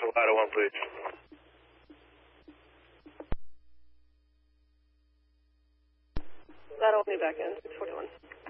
for Ladder 1, please. Ladder 1, be back in, 641.